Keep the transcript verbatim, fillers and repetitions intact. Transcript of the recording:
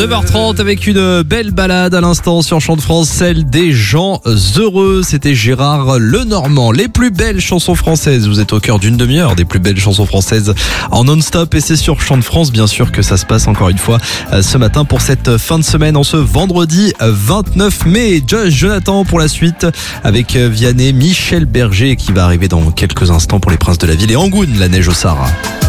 neuf heures trente avec une belle balade à l'instant sur Chant de France, celle des gens heureux. C'était Gérard Lenormand. Les plus belles chansons françaises. Vous êtes au cœur d'une demi-heure des plus belles chansons françaises en non-stop et c'est sur Chant de France bien sûr que ça se passe encore une fois ce matin pour cette fin de semaine en ce vendredi vingt-neuf mai. Josh Jonathan pour la suite avec Vianney, Michel Berger qui va arriver dans quelques instants pour les Princes de la Ville et Angoune, la neige au Sahara.